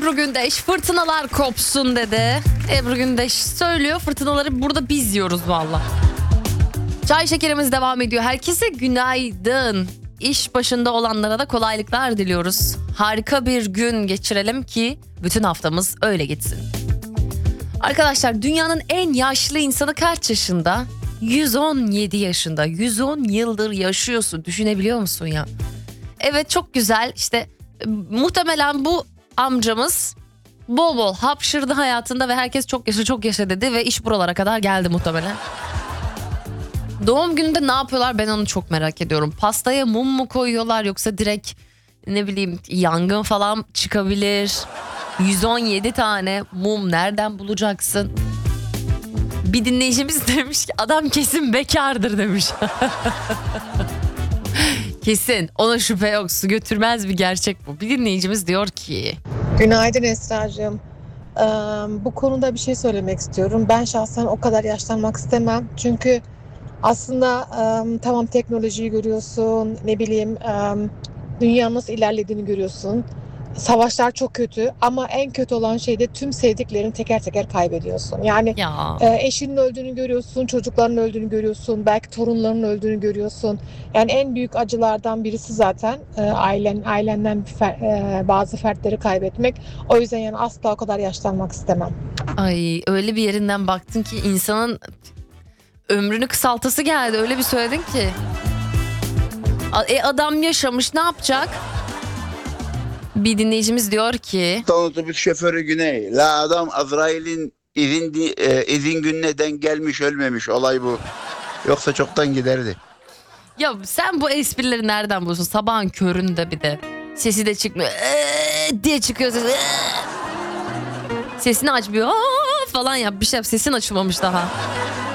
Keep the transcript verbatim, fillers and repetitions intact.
Ebru Gündeş fırtınalar kopsun dedi. Ebru Gündeş söylüyor, fırtınaları burada biz yiyoruz valla. Çay şekerimiz devam ediyor. Herkese günaydın. İş başında olanlara da kolaylıklar diliyoruz. Harika bir gün geçirelim ki bütün haftamız öyle gitsin. Arkadaşlar, dünyanın en yaşlı insanı kaç yaşında? yüz on yedi yaşında. yüz on yıldır yaşıyorsun. Düşünebiliyor musun ya? Evet, çok güzel. İşte muhtemelen bu amcamız bol bol hapşırdı hayatında ve herkes çok yaşa çok yaşa dedi ve iş buralara kadar geldi muhtemelen. Doğum gününde ne yapıyorlar, ben onu çok merak ediyorum. Pastaya mum mu koyuyorlar yoksa direkt ne bileyim yangın falan çıkabilir. yüz on yedi tane mum nereden bulacaksın? Bir dinleyicimiz demiş ki adam kesin bekardır demiş. Kesin, ona şüphe yok, su götürmez bir gerçek bu. Bir dinleyicimiz diyor ki... Günaydın Esra'cığım. Ee, bu konuda bir şey söylemek istiyorum. Ben şahsen o kadar yaşlanmak istemem. Çünkü aslında e, tamam, teknolojiyi görüyorsun, ne bileyim e, dünyanın nasıl ilerlediğini görüyorsun. Savaşlar çok kötü ama en kötü olan şey de tüm sevdiklerini teker teker kaybediyorsun. Yani Ya. e, eşinin öldüğünü görüyorsun, çocukların öldüğünü görüyorsun, belki torunların öldüğünü görüyorsun. Yani en büyük acılardan birisi zaten e, ailen ailenden bir fer, e, bazı fertleri kaybetmek. O yüzden yani asla o kadar yaşlanmak istemem. Ay, öyle bir yerinden baktın ki insanın ömrünü kısaltası geldi. Öyle bir söyledin ki. E adam yaşamış, ne yapacak? Bir dinleyicimiz diyor ki... Otobüs şoförü Güney. La adam Azrail'in izin, di- e, izin gününe denk gelmiş, ölmemiş. Olay bu. Yoksa çoktan giderdi. Ya sen bu esprileri nereden buluyorsun? Sabahın köründe bir de. Sesi de çıkmıyor. Eee diye çıkıyor sesi. Eee. Sesini açmıyor. Aa falan yap, bir şey yap. Sesin açılmamış daha.